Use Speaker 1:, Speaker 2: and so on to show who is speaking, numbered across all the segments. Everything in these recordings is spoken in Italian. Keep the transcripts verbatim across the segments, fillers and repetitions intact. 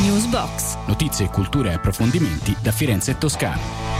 Speaker 1: Newsbox.
Speaker 2: Notizie, cultura e approfondimenti da Firenze e Toscana.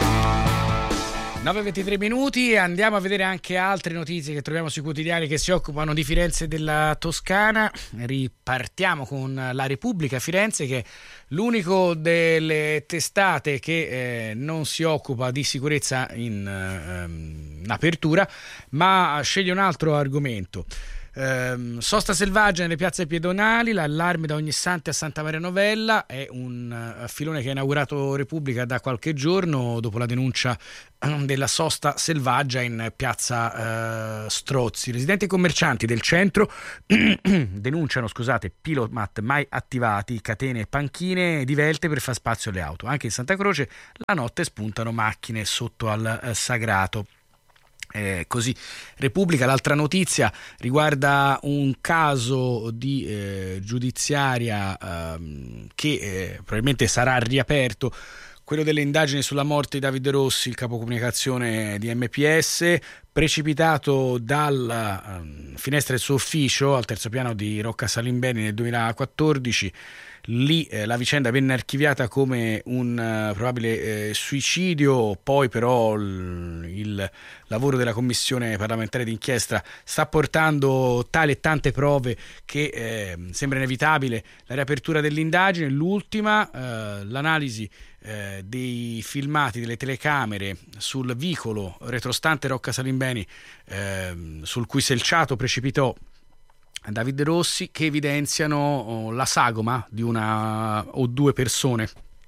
Speaker 3: nove e ventitré minuti e andiamo a vedere anche altre notizie che troviamo sui quotidiani che si occupano di Firenze e della Toscana. Ripartiamo con La Repubblica Firenze, che è l'unico delle testate che eh, non si occupa di sicurezza in, eh, in apertura, ma sceglie un altro argomento. Eh, sosta selvaggia nelle piazze pedonali, l'allarme da Ognissanti a Santa Maria Novella. È un uh, filone che ha inaugurato Repubblica da qualche giorno dopo la denuncia uh, della sosta selvaggia in piazza uh, Strozzi. Residenti e commercianti del centro denunciano, scusate, pilomat mai attivati, catene e panchine divelte per far spazio alle auto. Anche in Santa Croce la notte spuntano macchine sotto al uh, Sagrato. Eh, così Repubblica. L'altra notizia riguarda un caso di eh, giudiziaria ehm, che eh, probabilmente sarà riaperto, quello delle indagini sulla morte di Davide Rossi, il capocomunicazione di M P S, precipitato dalla um, finestra del suo ufficio al terzo piano di Rocca Salimbeni nel duemilaquattordici. Lì eh, la vicenda venne archiviata come un uh, probabile eh, suicidio, poi però l- il lavoro della commissione parlamentare d'inchiesta sta portando tali e tante prove che eh, sembra inevitabile la riapertura dell'indagine. L'ultima, eh, l'analisi eh, dei filmati delle telecamere sul vicolo retrostante Rocca Salimbeni, eh, sul cui selciato precipitò Davide Rossi, che evidenziano la sagoma di una o due persone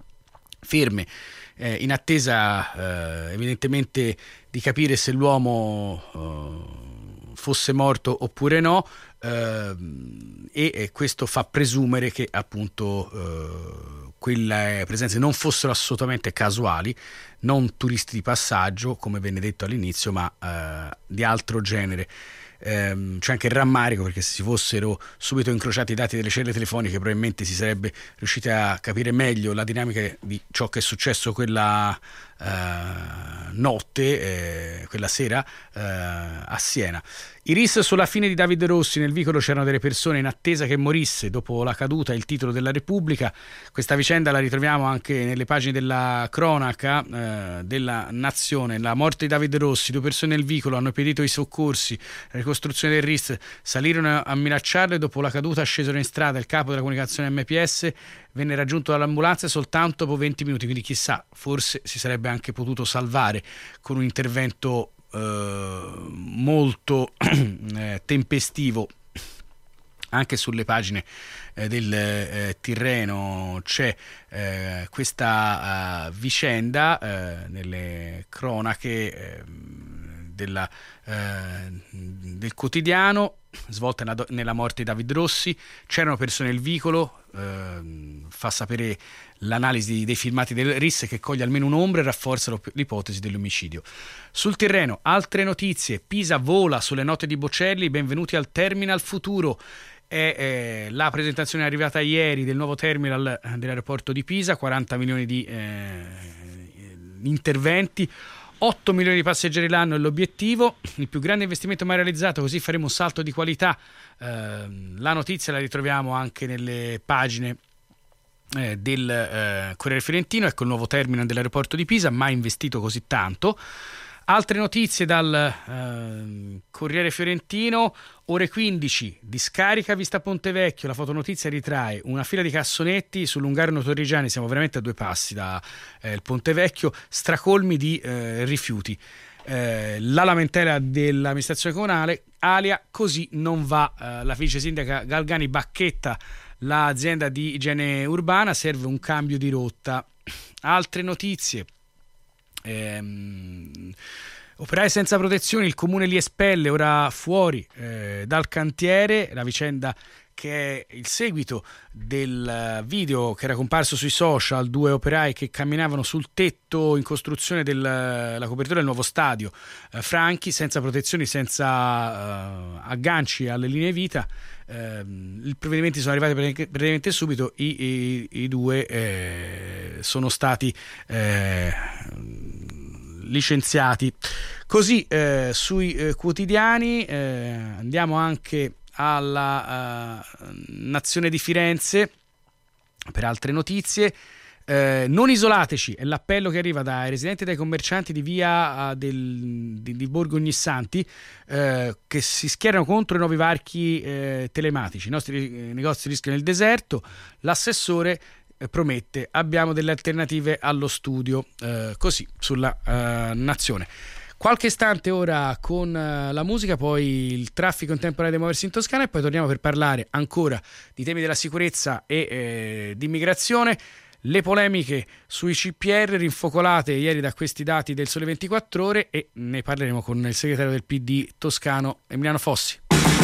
Speaker 3: ferme eh, in attesa eh, evidentemente di capire se l'uomo eh, fosse morto oppure no, eh, e, e questo fa presumere che appunto eh, quelle presenze non fossero assolutamente casuali, non turisti di passaggio come venne detto all'inizio, ma eh, di altro genere. Ehm, c'è anche il rammarico, perché se si fossero subito incrociati i dati delle celle telefoniche probabilmente si sarebbe riusciti a capire meglio la dinamica di ciò che è successo quella eh, notte, eh, quella sera eh, a Siena. I R I S sulla fine di Davide Rossi. Nel vicolo c'erano delle persone in attesa che morisse dopo la caduta, il titolo della Repubblica. Questa vicenda la ritroviamo anche nelle pagine della cronaca eh, della Nazione. La morte di Davide Rossi, due persone nel vicolo, hanno impedito i soccorsi, la ricostruzione del R I S, salirono a minacciarle, dopo la caduta scesero in strada. Il capo della comunicazione M P S venne raggiunto dall'ambulanza soltanto dopo venti minuti, quindi chissà, forse si sarebbe anche potuto salvare con un intervento Uh, molto eh, tempestivo. Anche sulle pagine eh, del eh, Tirreno c'è eh, questa uh, vicenda eh, nelle cronache eh, della, eh, del quotidiano, svolta nella, nella morte di David Rossi. C'erano persone nel vicolo, eh, fa sapere l'analisi dei filmati del R I S che coglie almeno un'ombra e rafforza l'ipotesi dell'omicidio. Sul Tirreno altre notizie: Pisa vola sulle note di Bocelli, benvenuti al Terminal Futuro. È eh, la presentazione arrivata ieri del nuovo terminal dell'aeroporto di Pisa, quaranta milioni di eh, interventi, otto milioni di passeggeri l'anno è l'obiettivo, il più grande investimento mai realizzato, così faremo un salto di qualità. Eh, la notizia la ritroviamo anche nelle pagine eh, del eh, Corriere Fiorentino. Ecco il nuovo terminal dell'aeroporto di Pisa, mai investito così tanto. Altre notizie dal eh, Corriere Fiorentino. Ore quindici, discarica vista Pontevecchio. La fotonotizia ritrae una fila di cassonetti sul Lungarno Torrigiani, siamo veramente a due passi da eh, il Pontevecchio, stracolmi di eh, rifiuti. Eh, la lamentela dell'amministrazione comunale: alia così non va. Eh, la vice sindaca Galgani bacchetta l'azienda di igiene urbana, serve un cambio di rotta. Altre notizie: Ehm, operai senza protezione, il comune li espelle, ora fuori eh, dal cantiere. La vicenda che è il seguito del video che era comparso sui social, due operai che camminavano sul tetto in costruzione della copertura del nuovo stadio eh, Franchi, senza protezioni, senza eh, agganci alle linee vita. Eh, I provvedimenti sono arrivati praticamente subito. I, i, i due eh, sono stati eh, licenziati. Così eh, sui eh, quotidiani eh, andiamo anche alla uh, Nazione di Firenze. per altre notizie. Eh, non isolateci, è l'appello che arriva dai residenti e dai commercianti di via del, di, di Borgo Ognissanti, eh, che si schierano contro i nuovi varchi eh, telematici. I nostri eh, negozi rischiano il deserto. L'assessore eh, promette: abbiamo delle alternative allo studio, eh, così sulla eh, Nazione. Qualche istante ora con uh, la musica, poi il traffico in tempo reale di muoversi in Toscana, e poi torniamo per parlare ancora di temi della sicurezza e eh, di immigrazione. Le polemiche sui C P R rinfocolate ieri da questi dati del Sole ventiquattro Ore, e ne parleremo con il segretario del P D toscano Emiliano Fossi.